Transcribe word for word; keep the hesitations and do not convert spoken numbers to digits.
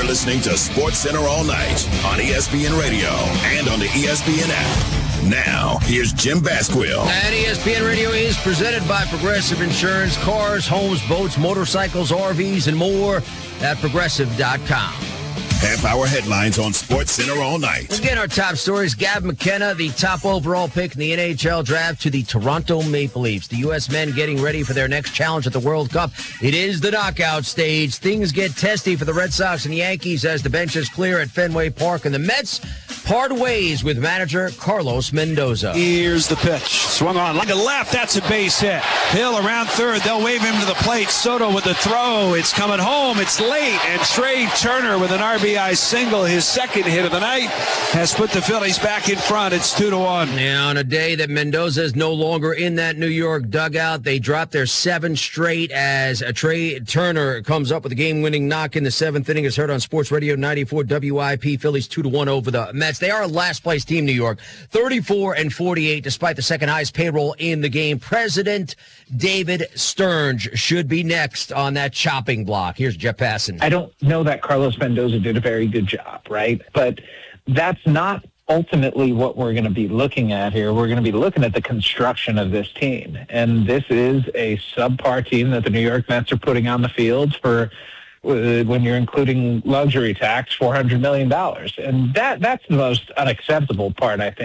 listening to SportsCenter all night on E S P N Radio and on the E S P N app. Now, here's Jim Basquill. And E S P N Radio is presented by Progressive Insurance. Cars, homes, boats, motorcycles, R Vs, and more at progressive dot com. Half-hour headlines on SportsCenter all night. Again, our top stories. Gav McKenna, the top overall pick in the N H L draft, to the Toronto Maple Leafs. The U S men getting ready for their next challenge at the World Cup. It is the knockout stage. Things get testy for the Red Sox and Yankees as the benches clear at Fenway Park. And the Mets part ways with manager Carlos Mendoza. Here's the pitch. Swung on like a left. That's a base hit. Hill around third. They'll wave him to the plate. Soto with the throw. It's coming home. It's late. And Trey Turner with an R B I single, his second hit of the night, has put the Phillies back in front. It's two to one. Now, on a day that Mendoza is no longer in that New York dugout, they drop their seven straight as a Trey Turner comes up with a game-winning knock in the seventh inning. Is heard on Sports Radio ninety-four W I P. Phillies two to one over the Mets. They are a last-place team, New York, thirty-four and forty-eight, despite the second-highest payroll in the game. President David Stearns should be next on that chopping block. Here's Jeff Passan. I don't know that Carlos Mendoza did a very good job, right? But that's not ultimately what we're going to be looking at here. We're going to be looking at the construction of this team. And this is a subpar team that the New York Mets are putting on the field for, uh, when you're including luxury tax, four hundred million dollars. And that that's the most unacceptable part, I think.